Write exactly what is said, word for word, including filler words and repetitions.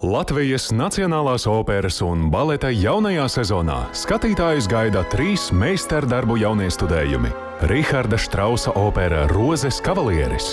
Latvijas Nacionālās operas un baleta jaunajā sezonā skatītājus gaida trīs meistardarbu jauniestudējumi. Riharda Štrausa opera Rozes kavalieris,